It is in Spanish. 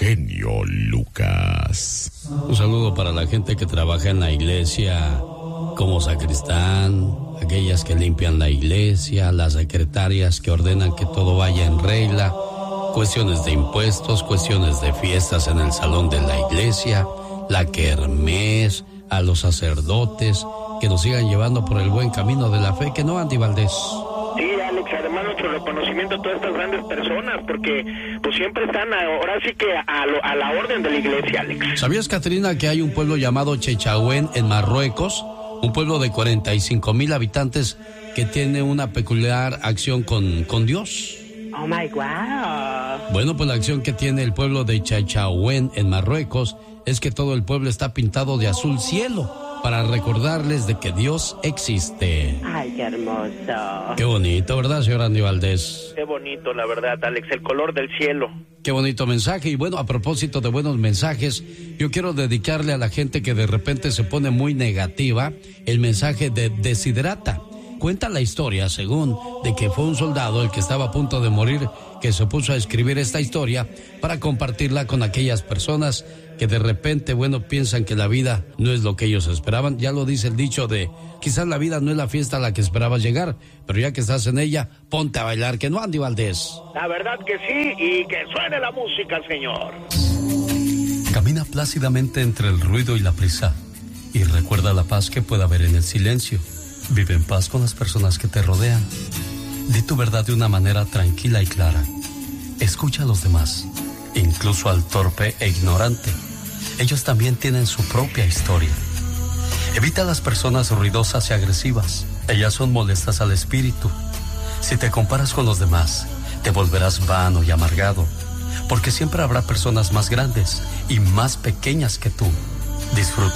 genio Lucas. Un saludo para la gente que trabaja en la iglesia, como sacristán, aquellas que limpian la iglesia, las secretarias que ordenan que todo vaya en regla, cuestiones de impuestos, cuestiones de fiestas en el salón de la iglesia, la kermés, a los sacerdotes, que nos sigan llevando por el buen camino de la fe, que no, Andy Valdés. Sí, Alex, además nuestro reconocimiento a todas estas grandes personas, porque pues siempre están ahora sí que a la orden de la iglesia, Alex. ¿Sabías, Catrina, que hay un pueblo llamado Chechauén en Marruecos? Un pueblo de 45,000 habitantes que tiene una peculiar acción con Dios. Oh my God. Bueno, pues la acción que tiene el pueblo de Chechauén en Marruecos es que todo el pueblo está pintado de azul cielo para recordarles de que Dios existe. Ay, qué hermoso. Qué bonito, ¿verdad, señor Andy Valdés? Qué bonito, la verdad, Alex, el color del cielo. Qué bonito mensaje. Y bueno, a propósito de buenos mensajes, yo quiero dedicarle a la gente que de repente se pone muy negativa el mensaje de Desiderata. Cuenta la historia, según, de que fue un soldado el que estaba a punto de morir, que se puso a escribir esta historia para compartirla con aquellas personas que de repente, bueno, piensan que la vida no es lo que ellos esperaban. Ya lo dice el dicho de, quizás la vida no es la fiesta a la que esperabas llegar, pero ya que estás en ella, ponte a bailar, que no, Andy Valdés. La verdad que sí, y que suene la música, señor. Camina plácidamente entre el ruido y la prisa, y recuerda la paz que puede haber en el silencio. Vive en paz con las personas que te rodean. Di tu verdad de una manera tranquila y clara. Escucha a los demás, incluso al torpe e ignorante. Ellos también tienen su propia historia. Evita a las personas ruidosas y agresivas. Ellas son molestas al espíritu. Si te comparas con los demás, te volverás vano y amargado, porque siempre habrá personas más grandes y más pequeñas que tú. Disfruta